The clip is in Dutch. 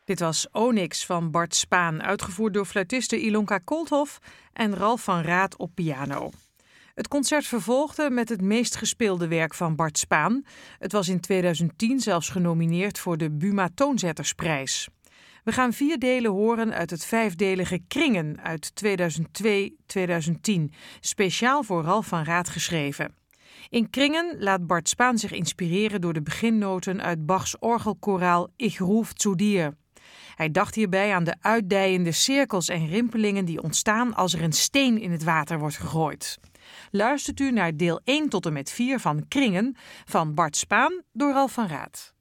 Dit was Onyx van Bart Spaan, uitgevoerd door fluitiste Ilonka Kolthoff en Ralf van Raat op piano. Het concert vervolgde met het meest gespeelde werk van Bart Spaan. Het was in 2010 zelfs genomineerd voor de Buma Toonzettersprijs. We gaan 4 delen horen uit het 5-delige Kringen uit 2002-2010, speciaal voor Ralf van Raat geschreven. In Kringen laat Bart Spaan zich inspireren door de beginnoten uit Bachs orgelkoraal Ich ruf zu dir. Hij dacht hierbij aan de uitdijende cirkels en rimpelingen die ontstaan als er een steen in het water wordt gegooid. Luistert u naar deel 1 tot en met 4 van Kringen van Bart Spaan door Ralf van Raat.